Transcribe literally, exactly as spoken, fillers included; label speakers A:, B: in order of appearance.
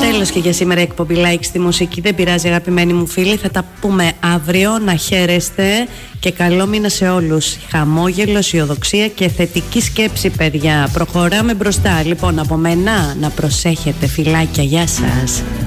A: Τέλος και για σήμερα εκπομπή Like στη μουσική. Δεν πειράζει, αγαπημένοι μου φίλοι. Θα τα πούμε αύριο. Να χαίρεστε και καλό μήνα σε όλους. Χαμόγελο, αισιοδοξία και θετική σκέψη, παιδιά. Προχωράμε μπροστά. Λοιπόν, από μένα να προσέχετε. Φιλάκια, γεια σας.